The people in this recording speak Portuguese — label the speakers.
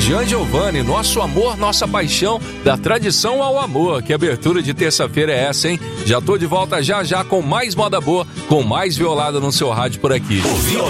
Speaker 1: Gian Giovanni, nosso amor, nossa paixão, da tradição ao amor. Que abertura de terça-feira é essa, hein? Já tô de volta já com mais moda boa, com mais violada no seu rádio por aqui.